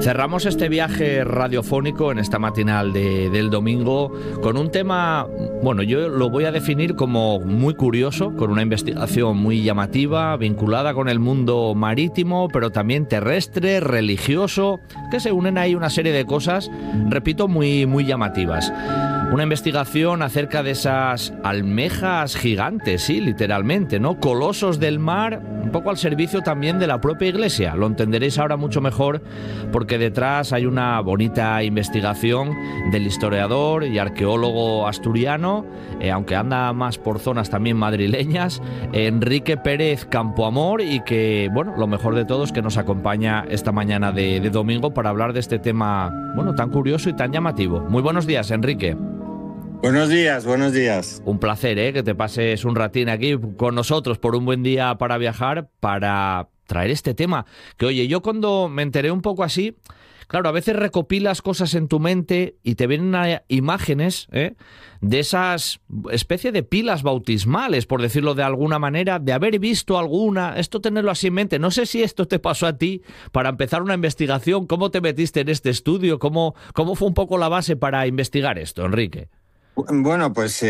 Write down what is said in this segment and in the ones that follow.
Cerramos este viaje radiofónico en esta matinal del domingo con un tema, bueno, yo lo voy a definir como muy curioso, con una investigación muy llamativa, vinculada con el mundo marítimo, pero también terrestre, religioso, que se unen ahí una serie de cosas, repito, muy llamativas. Una investigación acerca de esas almejas gigantes, sí, literalmente, ¿no? Colosos del mar, un poco al servicio también de la propia Iglesia. Lo entenderéis ahora mucho mejor porque detrás hay una bonita investigación del historiador y arqueólogo asturiano, aunque anda más por zonas también madrileñas, Enrique Pérez Campoamor, y que, bueno, lo mejor de todo es que nos acompaña esta mañana de domingo para hablar de este tema, bueno, tan curioso y tan llamativo. Muy buenos días, Enrique. Buenos días, buenos días. Un placer, que te pases un ratín aquí con nosotros por un buen día para viajar, para traer este tema. Que oye, yo cuando me enteré un poco así, claro, a veces recopilas cosas en tu mente y te vienen imágenes de esas especie de pilas bautismales, por decirlo de alguna manera, de haber visto alguna, esto tenerlo así en mente. No sé si esto te pasó a ti para empezar una investigación, cómo te metiste en este estudio, cómo fue un poco la base para investigar esto, Enrique. Bueno, pues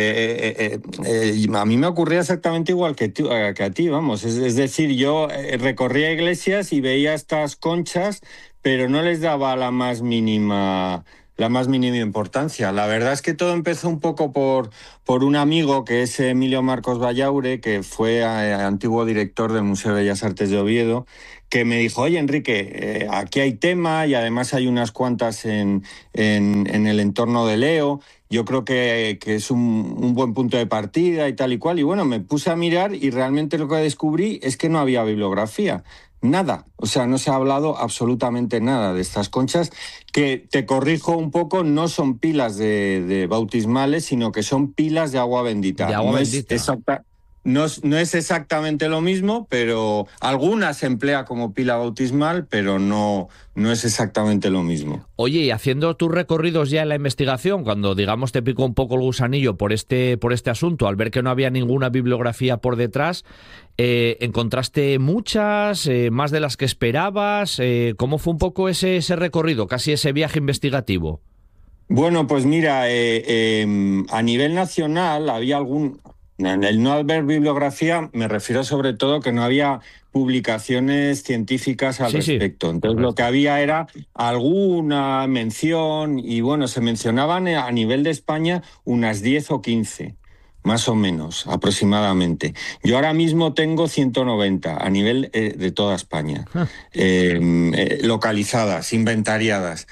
a mí me ocurría exactamente igual que a ti, vamos. Es decir, yo recorría iglesias y veía estas conchas, pero no les daba la más mínima importancia. La verdad es que todo empezó un poco por un amigo que es Emilio Marcos Vallaure, que fue antiguo director del Museo de Bellas Artes de Oviedo, que me dijo: oye, Enrique, aquí hay tema y además hay unas cuantas en el entorno de Leo. Yo creo que es un buen punto de partida y tal y cual. Y bueno, me puse a mirar y realmente lo que descubrí es que no había bibliografía. Nada. O sea, no se ha hablado absolutamente nada de estas conchas, que, te corrijo un poco, no son pilas de bautismales, sino que son pilas de agua bendita. De agua bendita. No es exactamente lo mismo, pero algunas se emplea como pila bautismal, pero no es exactamente lo mismo. Oye, y haciendo tus recorridos ya en la investigación, cuando, digamos, te picó un poco el gusanillo por este asunto, al ver que no había ninguna bibliografía por detrás, ¿encontraste muchas, más de las que esperabas? ¿Cómo fue un poco ese recorrido, casi ese viaje investigativo? Bueno, pues mira, a nivel nacional había el no haber bibliografía, me refiero sobre todo que no había publicaciones científicas al respecto. Entonces, lo que había era alguna mención y, bueno, se mencionaban a nivel de España unas 10 o 15, más o menos, aproximadamente. Yo ahora mismo tengo 190 a nivel de toda España, localizadas, inventariadas,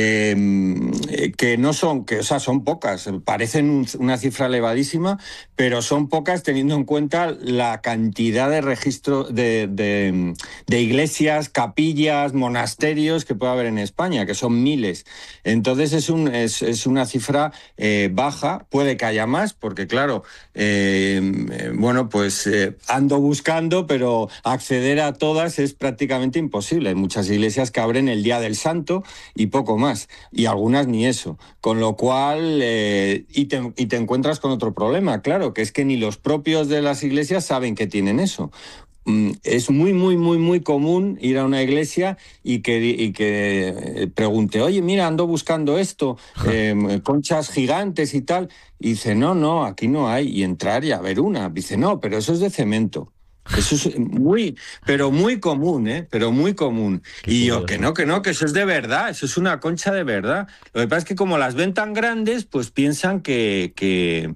que no son, o sea, son pocas, parecen una cifra elevadísima, pero son pocas teniendo en cuenta la cantidad de registros de iglesias, capillas, monasterios que puede haber en España, que son miles. Entonces es una cifra baja, puede que haya más, porque claro, bueno, pues ando buscando, pero acceder a todas es prácticamente imposible. Hay muchas iglesias que abren el Día del Santo y poco más, y algunas ni eso. Con lo cual, y te encuentras con otro problema, claro, que es que ni los propios de las iglesias saben que tienen eso. Es muy común ir a una iglesia y que pregunte: oye, mira, ando buscando esto, conchas gigantes y tal. Y dice: no, aquí no hay. Y entrar y a ver una. Dice: no, pero eso es de cemento. Eso es muy común, pero muy común. Y yo, que no, que eso es de verdad, eso es una concha de verdad. Lo que pasa es que como las ven tan grandes, pues piensan que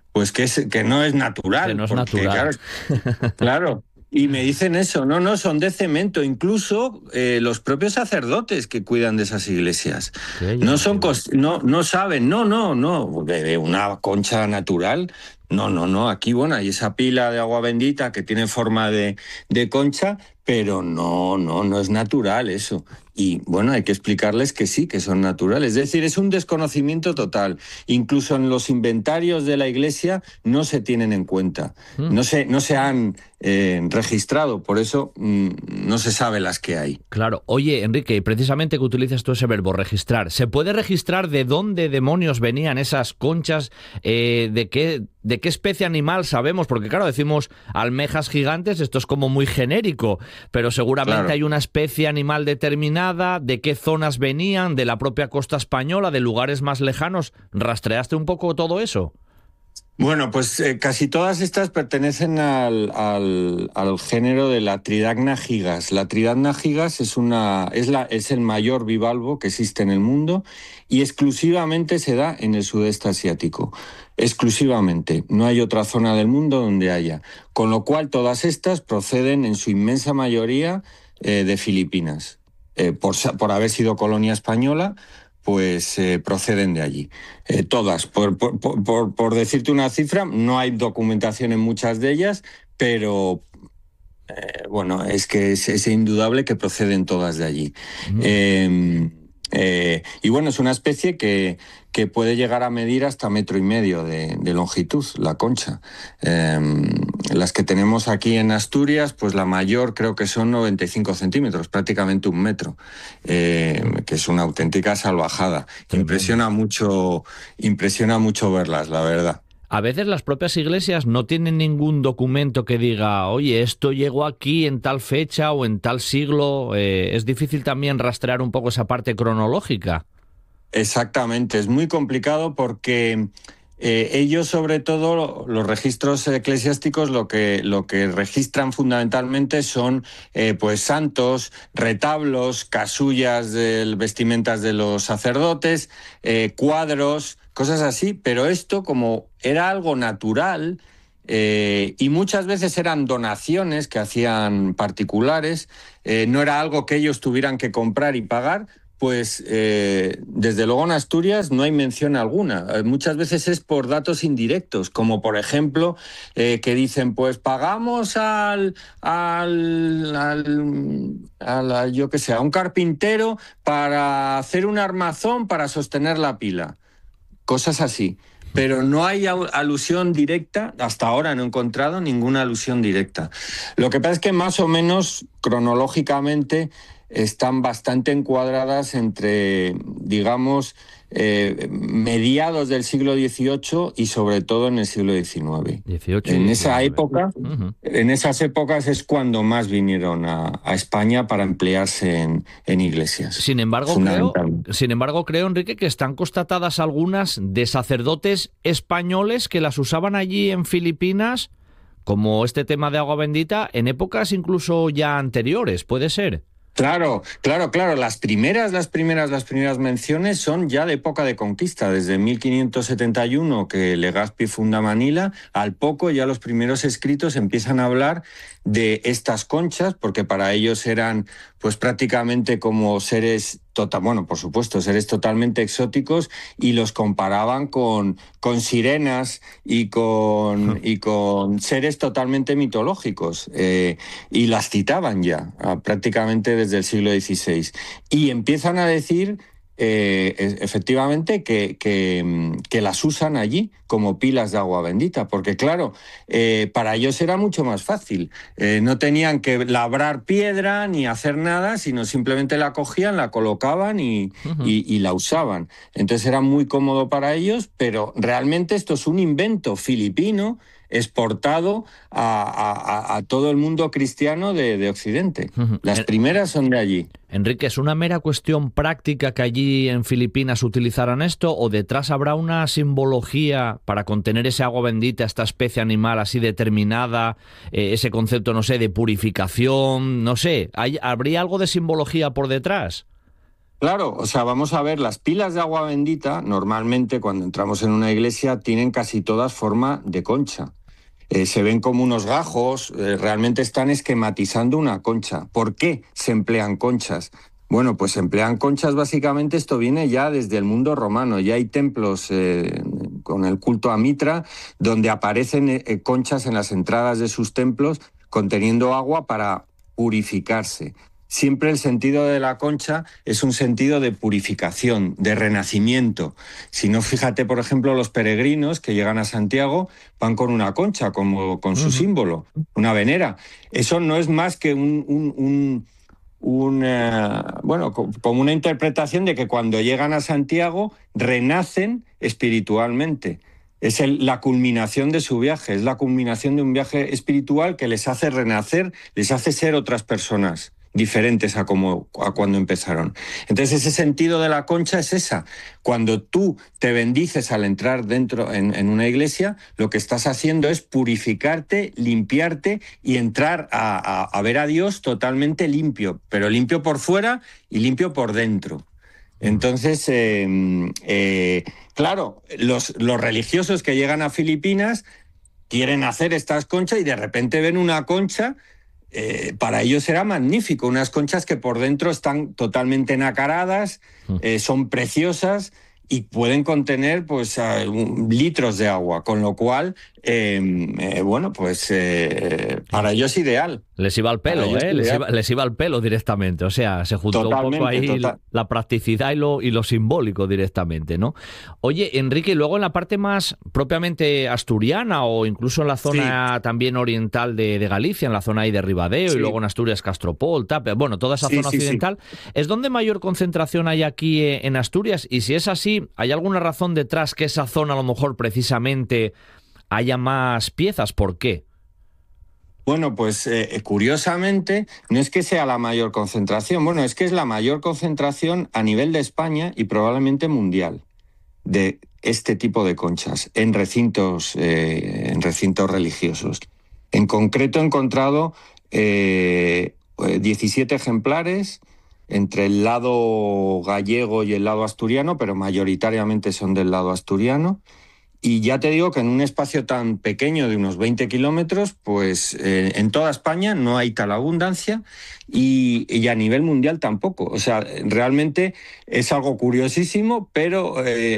no es natural. Que no es porque, natural. Claro. Y me dicen eso, no, son de cemento. Incluso los propios sacerdotes que cuidan de esas iglesias no saben, de una concha natural. No, aquí, bueno, hay esa pila de agua bendita que tiene forma de concha, pero no es natural eso. Y bueno, hay que explicarles que sí, que son naturales. Es decir, es un desconocimiento total. Incluso en los inventarios de la iglesia no se tienen en cuenta. No se han registrado, por eso no se sabe las que hay. Claro. Oye, Enrique, precisamente que utilizas tú ese verbo, registrar, ¿se puede registrar de dónde demonios venían esas conchas? ¿De ¿De qué especie animal sabemos? Porque claro, decimos almejas gigantes, esto es como muy genérico, pero seguramente hay una especie animal determinada, de qué zonas venían, de la propia costa española, de lugares más lejanos. ¿Rastreaste un poco todo eso? Bueno, pues casi todas estas pertenecen al género de la Tridacna gigas. La Tridacna gigas es el mayor bivalvo que existe en el mundo y exclusivamente se da en el sudeste asiático. Exclusivamente. No hay otra zona del mundo donde haya. Con lo cual, todas estas proceden en su inmensa mayoría de Filipinas. Por haber sido colonia española, pues proceden de allí. Todas. Por decirte una cifra, no hay documentación en muchas de ellas, pero bueno, es que es indudable que proceden todas de allí. Y bueno, es una especie que puede llegar a medir hasta 1,5 metros de longitud, la concha. Las que tenemos aquí en Asturias, pues la mayor creo que son 95 centímetros, prácticamente 1 metro, que es una auténtica salvajada. Impresiona mucho verlas, la verdad. A veces las propias iglesias no tienen ningún documento que diga, oye, esto llegó aquí en tal fecha o en tal siglo. Es difícil también rastrear un poco esa parte cronológica. Exactamente, es muy complicado porque ellos, sobre todo, los registros eclesiásticos, lo que registran fundamentalmente son pues santos, retablos, casullas de vestimentas de los sacerdotes, cuadros, cosas así, pero esto, como era algo natural, y muchas veces eran donaciones que hacían particulares, no era algo que ellos tuvieran que comprar y pagar, pues desde luego en Asturias no hay mención alguna. Muchas veces es por datos indirectos, como por ejemplo que dicen, pues pagamos yo qué sé, a un carpintero para hacer un armazón para sostener la pila. Cosas así. Pero no hay alusión directa, hasta ahora no he encontrado ninguna alusión directa. Lo que pasa es que más o menos cronológicamente están bastante encuadradas entre, digamos, mediados del siglo XVIII y sobre todo en el siglo XIX. En esa época, en esas épocas es cuando más vinieron a España para emplearse en iglesias. Sin embargo, creo, Enrique, que están constatadas algunas de sacerdotes españoles que las usaban allí en Filipinas, como este tema de agua bendita, en épocas incluso ya anteriores, ¿puede ser? Claro. Las primeras menciones son ya de época de conquista, desde 1571 que Legazpi funda Manila, al poco ya los primeros escritos empiezan a hablar de estas conchas, porque para ellos eran pues prácticamente como seres por supuesto, seres totalmente exóticos, y los comparaban con sirenas y con seres totalmente mitológicos, y las citaban ya prácticamente desde el siglo XVI. Y empiezan a decir efectivamente que las usan allí como pilas de agua bendita, porque claro, para ellos era mucho más fácil. No tenían que labrar piedra ni hacer nada, sino simplemente la cogían, la colocaban y la usaban. Entonces era muy cómodo para ellos, pero realmente esto es un invento filipino exportado a todo el mundo cristiano de Occidente. Las primeras son de allí. Enrique, ¿es una mera cuestión práctica que allí en Filipinas utilizaran esto, o detrás habrá una simbología para contener ese agua bendita, esta especie animal así determinada, ese concepto, no sé, de purificación, no sé, ¿habría algo de simbología por detrás? Claro, o sea, vamos a ver, las pilas de agua bendita, normalmente cuando entramos en una iglesia, tienen casi todas forma de concha. Se ven como unos gajos, realmente están esquematizando una concha. ¿Por qué se emplean conchas? Bueno, pues se emplean conchas básicamente, esto viene ya desde el mundo romano. Ya hay templos con el culto a Mitra donde aparecen conchas en las entradas de sus templos conteniendo agua para purificarse. Siempre el sentido de la concha es un sentido de purificación, de renacimiento. Si no, fíjate, por ejemplo, los peregrinos que llegan a Santiago van con una concha, como con su símbolo, una venera. Eso no es más que como una interpretación de que cuando llegan a Santiago renacen espiritualmente. Es la culminación de su viaje, es la culminación de un viaje espiritual que les hace renacer, les hace ser otras personas diferentes a cuando empezaron. Entonces ese sentido de la concha es esa. Cuando tú te bendices al entrar dentro en una iglesia, lo que estás haciendo es purificarte, limpiarte y entrar a ver a Dios totalmente limpio, pero limpio por fuera y limpio por dentro. Entonces, claro, los religiosos que llegan a Filipinas quieren hacer estas conchas y de repente ven una concha, para ellos será magnífico, unas conchas que por dentro están totalmente nacaradas, son preciosas y pueden contener pues litros de agua, con lo cual, bueno, pues para ellos es ideal. Les iba al pelo, les iba al pelo directamente. O sea, se juntó totalmente, un poco ahí la practicidad y lo simbólico directamente, ¿no? Oye, Enrique, y luego en la parte más propiamente asturiana o incluso en la zona también oriental de Galicia, en la zona ahí de Ribadeo y luego en Asturias, Castropol, Tapia, bueno, toda esa zona occidental, ¿es donde mayor concentración hay aquí en Asturias? Y si es así, ¿hay alguna razón detrás que esa zona a lo mejor precisamente haya más piezas? ¿Por qué? Bueno, pues curiosamente no es que sea la mayor concentración, bueno, es que es la mayor concentración a nivel de España y probablemente mundial de este tipo de conchas en recintos religiosos. En concreto he encontrado 17 ejemplares entre el lado gallego y el lado asturiano, pero mayoritariamente son del lado asturiano. Y ya te digo que en un espacio tan pequeño de unos 20 kilómetros, pues en toda España no hay tal abundancia y a nivel mundial tampoco. O sea, realmente es algo curiosísimo, pero